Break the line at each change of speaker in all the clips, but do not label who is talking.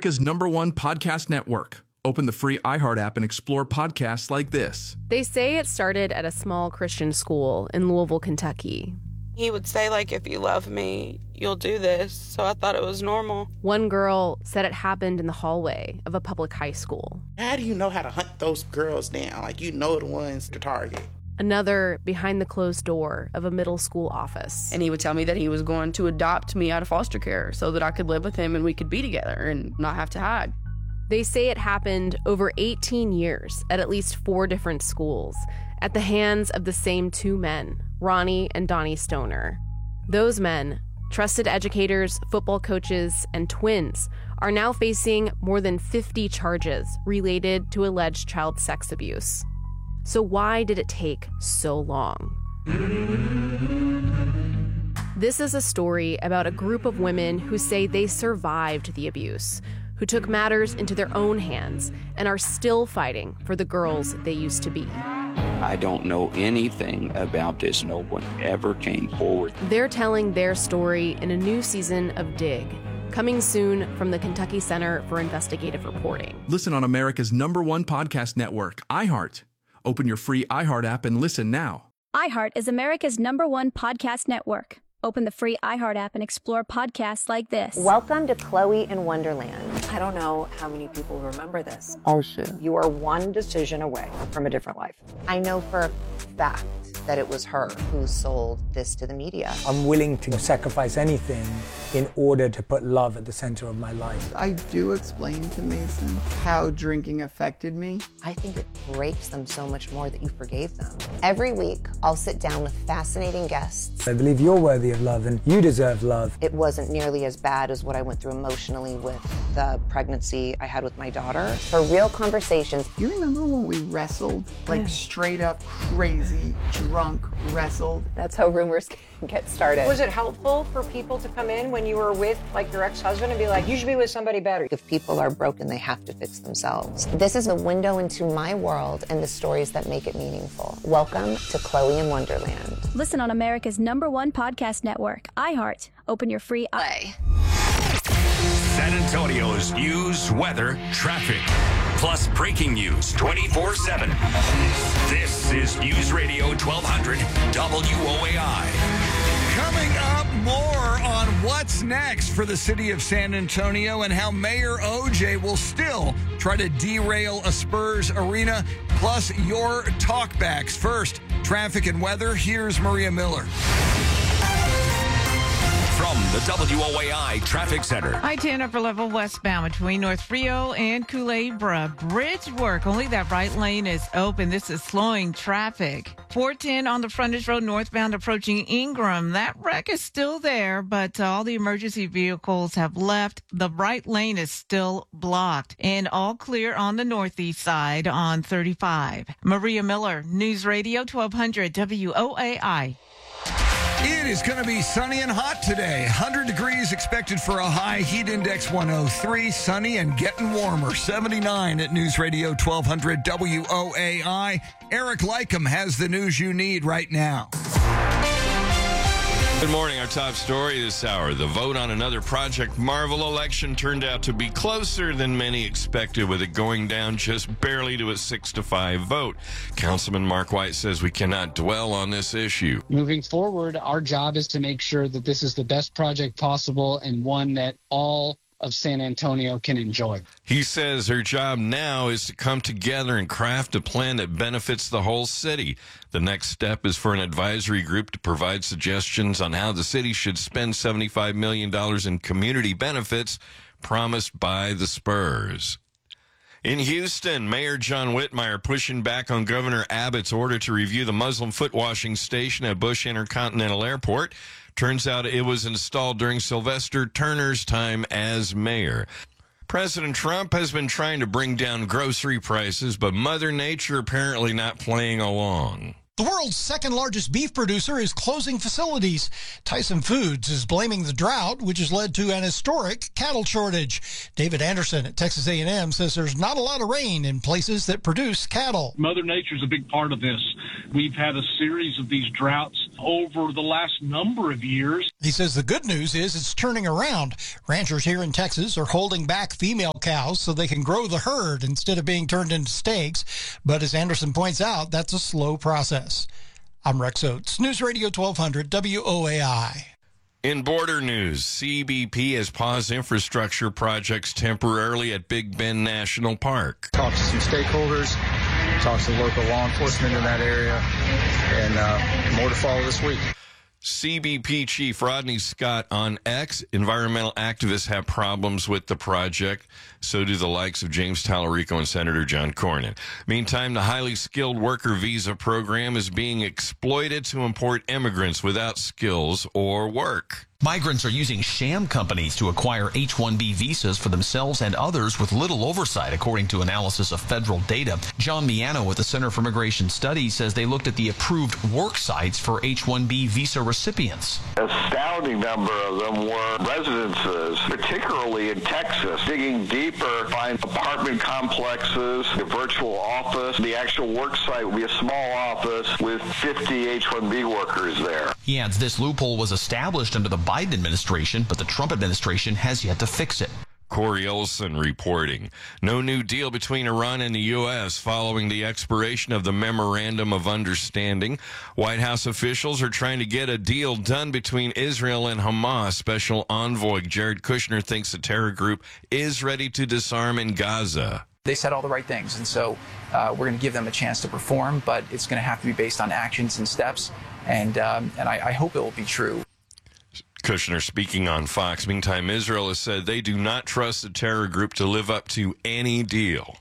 America's #1 podcast network. Open the free iHeart app and explore podcasts like this.
They say it started at a small Christian school in Louisville, Kentucky.
He would say, like, if you love me, you'll do this. So I thought it was normal.
One girl said it happened in the hallway of a public high school.
How do you know how to hunt those girls down? Like, you know the ones to target.
Another behind the closed door of a middle school office.
And he would tell me that he was going to adopt me out of foster care so that I could live with him and we could be together and not have to hide.
They say it happened over 18 years at least 4 different schools at the hands of the same 2 men, Ronnie and Donnie Stoner. Those men, trusted educators, football coaches, and twins, are now facing more than 50 charges related to alleged child sex abuse. So why did it take so long? This is a story about a group of women who say they survived the abuse, who took matters into their own hands and are still fighting for the girls they used to be.
I don't know anything about this. No one ever came forward.
They're telling their story in a new season of Dig, coming soon from the Kentucky Center for Investigative Reporting.
Listen on America's #1 podcast network, iHeart. Open your free iHeart app and listen now.
iHeart is America's #1 podcast network. Open the free iHeart app and explore podcasts like this.
Welcome to Chloe in Wonderland. I don't know how many people remember this.
Oh, shit.
You are one decision away from a different life. I know for a fact that it was her who sold this to the media.
I'm willing to sacrifice anything in order to put love at the center of my life.
I do explain to Mason how drinking affected me.
I think it breaks them so much more that you forgave them. Every week, I'll sit down with fascinating guests.
I believe you're worthy of love and you deserve love.
It wasn't nearly as bad as what I went through emotionally with the pregnancy I had with my daughter. For real conversations.
You remember when we wrestled? Like straight up crazy, drunk, wrestled?
That's how rumors get started.
Was it helpful for people to come in when you were with like your ex-husband and be like, you should be with somebody better?
If people are broken, they have to fix themselves. This is a window into my world and the stories that make it meaningful. Welcome to Chloe in Wonderland.
Listen on America's #1 podcast network, iHeart. Open your free
play. San Antonio's news, weather, traffic, plus breaking news 24/7. This is News Radio 1200 WOAI.
Coming up, more on what's next for the city of San Antonio and how Mayor OJ will still try to derail a Spurs arena, plus your talkbacks. First, traffic and weather. Here's Maria Miller.
From the WOAI Traffic Center.
I-10 upper level westbound between North Rio and Culebra. Bridge work. Only that right lane is open. This is slowing traffic. 410 on the frontage road northbound approaching Ingram. That wreck is still there, but all the emergency vehicles have left. The right lane is still blocked. And all clear on the northeast side on 35. Maria Miller, News Radio 1200 WOAI.
It is going to be sunny and hot today. 100 degrees expected for a high. Heat index 103. Sunny and getting warmer. 79 at News Radio 1200 WOAI. Eric Lycum has the news you need right now.
Good morning. Our top story this hour. The vote on another Project Marvel election turned out to be closer than many expected, with it going down just barely to a 6-5 vote. Councilman Mark White says we cannot dwell on this issue.
Moving forward, our job is to make sure that this is the best project possible and one that all of San Antonio can enjoy.
He says her job now is to come together and craft a plan that benefits the whole city. The next step is for an advisory group to provide suggestions on how the city should spend $75 million in community benefits promised by the Spurs. In Houston, Mayor John Whitmire pushing back on Governor Abbott's order to review the Muslim foot washing station at Bush Intercontinental Airport. Turns out it was installed during Sylvester Turner's time as mayor. President Trump has been trying to bring down grocery prices, but Mother Nature apparently not playing along.
The world's second largest beef producer is closing facilities. Tyson Foods is blaming the drought, which has led to an historic cattle shortage. David Anderson at Texas A&M says there's not a lot of rain in places that produce cattle.
Mother Nature's a big part of this. We've had a series of these droughts over the last number of years.
He says the good news is it's turning around. Ranchers here in Texas are holding back female cows so they can grow the herd instead of being turned into steaks. But as Anderson points out, that's a slow process. I'm Rex Oates, News Radio 1200 WOAI.
In border news, CBP has paused infrastructure projects temporarily at Big Bend National Park.
Talked to some stakeholders, talked to local law enforcement in that area, and more to follow this week.
CBP Chief Rodney Scott on X. Environmental activists have problems with the project. So do the likes of James Tallarico and Senator John Cornyn. Meantime, the highly skilled worker visa program is being exploited to import immigrants without skills or work.
Migrants are using sham companies to acquire H-1B visas for themselves and others with little oversight, according to analysis of federal data. John Miano with the Center for Immigration Studies says they looked at the approved work sites for H-1B visa recipients.
An astounding number of them were residences, particularly in Texas. Digging deeper, find apartment complexes, a virtual office. The actual work site would be a small office with 50 H-1B workers there.
He adds this loophole was established under the Biden administration, but the Trump administration has yet to fix it.
Corey Olson reporting. No new deal between Iran and the U.S. following the expiration of the Memorandum of Understanding. White House officials are trying to get a deal done between Israel and Hamas. Special envoy Jared Kushner thinks the terror group is ready to disarm in Gaza.
They said all the right things, and so we're going to give them a chance to perform, but it's going to have to be based on actions and steps, and I hope it will be true.
Kushner speaking on Fox. Meantime, Israel has said they do not trust the terror group to live up to any deal.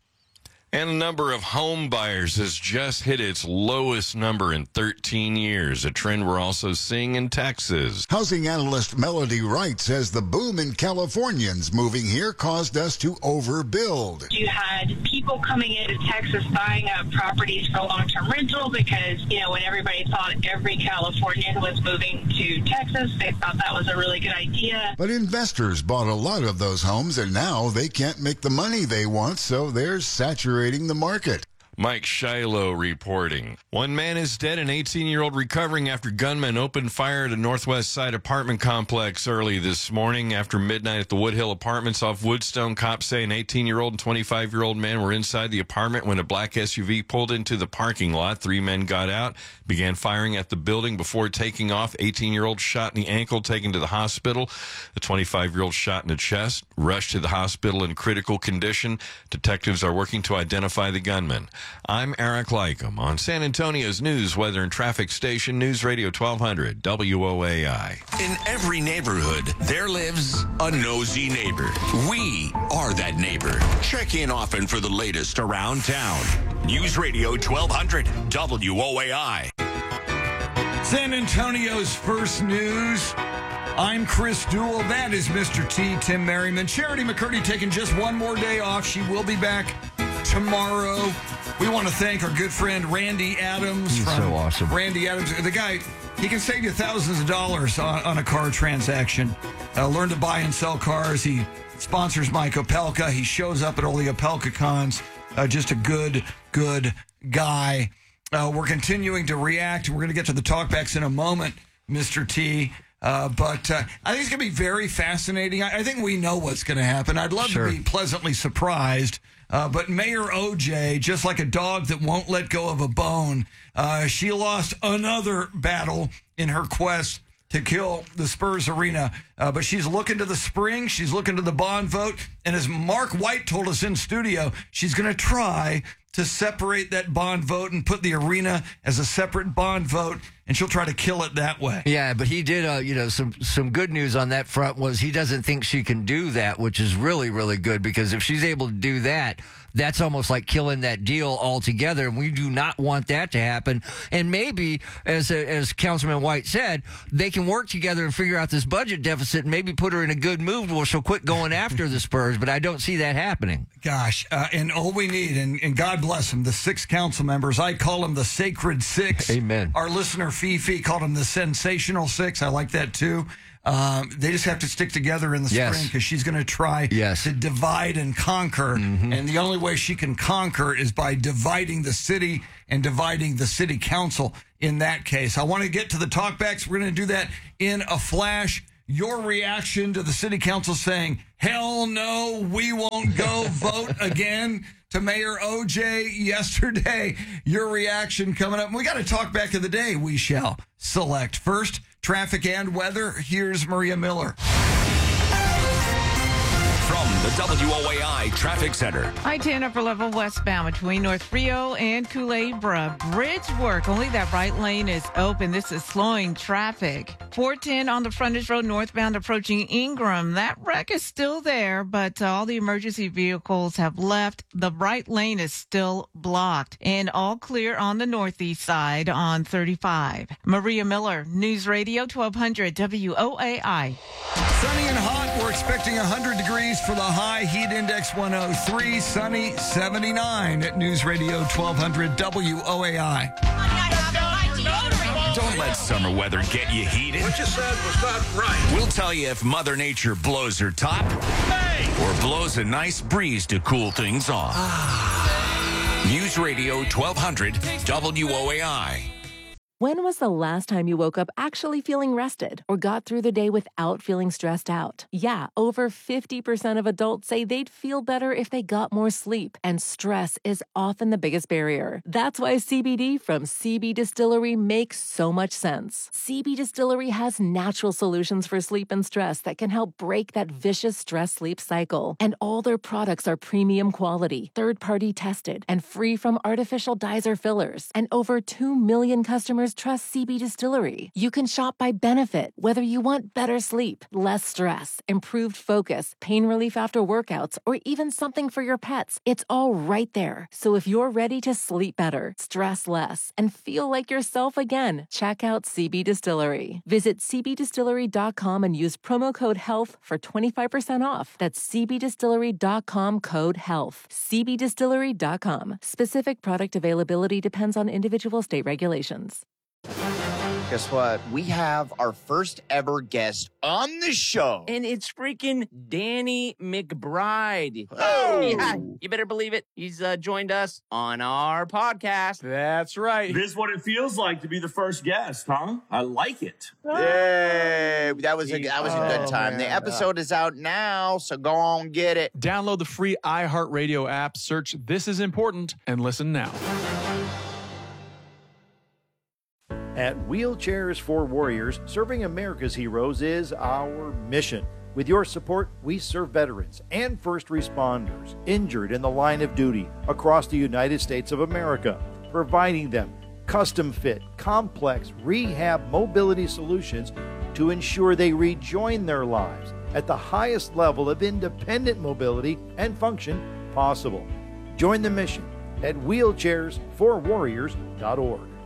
And the number of home buyers has just hit its lowest number in 13 years, a trend we're also seeing in Texas.
Housing analyst Melody Wright says the boom in Californians moving here caused us to overbuild.
You had people coming into Texas buying up properties for long-term rental because, when everybody thought every Californian was moving to Texas, they thought that was a really good idea.
But investors bought a lot of those homes, and now they can't make the money they want, so they're saturating the market.
Mike Shiloh reporting. One man is dead, an 18-year-old recovering after gunmen opened fire at a Northwest Side apartment complex early this morning. After midnight at the Woodhill Apartments off Woodstone, cops say an 18-year-old and 25-year-old man were inside the apartment when a black SUV pulled into the parking lot. 3 men got out, began firing at the building before taking off. 18-year-old shot in the ankle, taken to the hospital. The 25-year-old shot in the chest, rushed to the hospital in critical condition. Detectives are working to identify the gunman. I'm Eric Lycum on San Antonio's news, weather, and traffic station, News Radio 1200 WOAI.
In every neighborhood, there lives a nosy neighbor. We are that neighbor. Check in often for the latest around town. News Radio 1200 WOAI.
San Antonio's first news. I'm Chris Duell. That is Mr. T, Tim Merriman. Charity McCurdy taking just one more day off. She will be back tomorrow. We want to thank our good friend Randy Adams.
He's so awesome.
Randy Adams, the guy, he can save you thousands of dollars on a car transaction. Learn to buy and sell cars. He sponsors Mike Opelka. He shows up at all the Opelka cons. Just a good guy. We're continuing to react. We're going to get to the talkbacks in a moment, Mr. T. But I think it's going to be very fascinating. I think we know what's going to happen. I'd love to be pleasantly surprised. But Mayor OJ, just like a dog that won't let go of a bone, she lost another battle in her quest to kill the Spurs arena. But she's looking to the spring. She's looking to the bond vote. And as Mark White told us in studio, she's going to try to separate that bond vote and put the arena as a separate bond vote, and she'll try to kill it that way.
Yeah, but he did, some good news on that front was he doesn't think she can do that, which is really, really good, because if she's able to do that, that's almost like killing that deal altogether, and we do not want that to happen. And maybe, as Councilman White said, they can work together and figure out this budget deficit and maybe put her in a good mood where she'll quit going after the Spurs, but I don't see that happening.
Gosh, and all we need, and God bless them, the 6 council members, I call them the Sacred 6.
Amen.
Our listener Fifi called them the Sensational 6. I like that too. They just have to stick together in the spring because she's going to try to divide and conquer. Mm-hmm. And the only way she can conquer is by dividing the city and dividing the city council in that case. I want to get to the talkbacks. We're going to do that in a flash. Your reaction to the city council saying, hell no, we won't go vote again to Mayor OJ yesterday. Your reaction coming up. We got a talk back of the day we shall select. First, traffic and weather. Here's Maria Miller.
From the WOAI Traffic Center.
I-10 upper level westbound between North Rio and Culebra. Bridge work. Only that right lane is open. This is slowing traffic. 410 on the frontage road northbound approaching Ingram. That wreck is still there, but all the emergency vehicles have left. The right lane is still blocked. And all clear on the northeast side on 35. Maria Miller, News Radio 1200 WOAI.
Sunny and hot. We're expecting 100 degrees for the high. Heat index 103. Sunny 79 at News Radio 1200 WOAI.
Don't let summer weather get you heated.
What you said was not right.
We'll tell you if Mother Nature blows her top or blows a nice breeze to cool things off. News Radio 1200 WOAI.
When was the last time you woke up actually feeling rested or got through the day without feeling stressed out? Yeah, over 50% of adults say they'd feel better if they got more sleep, and stress is often the biggest barrier. That's why CBD from CB Distillery makes so much sense. CB Distillery has natural solutions for sleep and stress that can help break that vicious stress-sleep cycle. And all their products are premium quality, third-party tested, and free from artificial dyes or fillers. And over 2 million customers trust CB Distillery. You can shop by benefit, whether you want better sleep, less stress, improved focus, pain relief after workouts, or even something for your pets. It's all right there. So if you're ready to sleep better, stress less, and feel like yourself again, check out CB Distillery. Visit cbdistillery.com and use promo code HEALTH for 25% off. That's cbdistillery.com code HEALTH. cbdistillery.com. Specific product availability depends on individual state regulations.
Guess what? We have our first ever guest on the show.
And it's freaking Danny McBride.
Oh!
Yeah, you better believe it. He's joined us on our podcast.
That's right.
This is what it feels like to be the first guest, huh? I like it.
Yay! That was a good time. Man. The episode is out now, so go on get it.
Download the free iHeartRadio app, search This Is Important, and listen now.
At Wheelchairs for Warriors, serving America's heroes is our mission. With your support, we serve veterans and first responders injured in the line of duty across the United States of America, providing them custom-fit, complex rehab mobility solutions to ensure they rejoin their lives at the highest level of independent mobility and function possible. Join the mission at wheelchairsforwarriors.org.